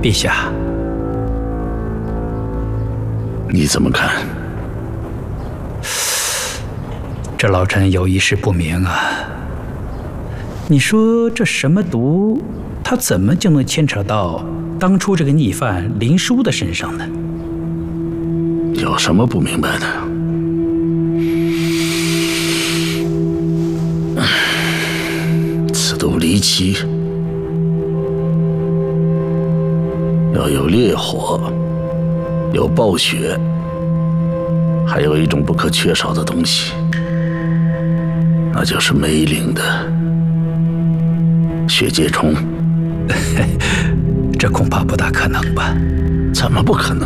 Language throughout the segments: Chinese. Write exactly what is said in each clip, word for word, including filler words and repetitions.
陛下， 你怎么看？ 这老臣有一事不明啊。你说这什么毒，他怎么就能牵扯到当初这个逆犯林殊的身上呢？ 有什么不明白的？此毒离奇，要有烈火，有暴雪，还有一种不可缺少的东西，那就是梅岭的血疥虫。 这恐怕不大可能吧？ 怎么不可能？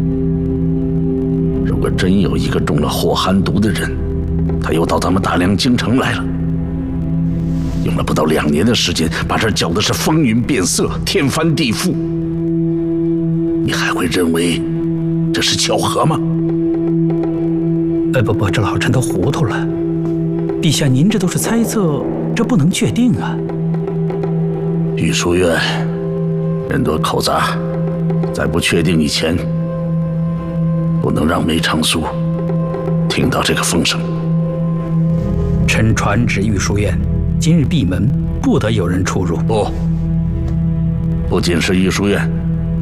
如果真有一个中了火寒毒的人，他又到咱们大梁京城来了，用了不到两年的时间，把这儿搅的是风云变色、天翻地覆，你还会认为这是巧合吗？ 呃，不不，这老臣都糊涂了。陛下，您这都是猜测，这不能确定啊。 御书院人多口杂，在不确定以前，不能让梅长苏听到这个风声。 臣传旨御书院，今日闭门，不得有人出入。 不，不仅是御书院，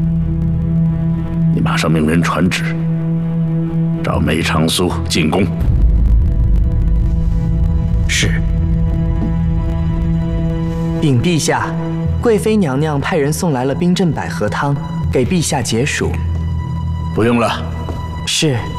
你马上命人传旨，召梅长苏进宫。 是。 禀陛下，贵妃娘娘派人送来了冰镇百合汤，给陛下解暑。 不用了。 是。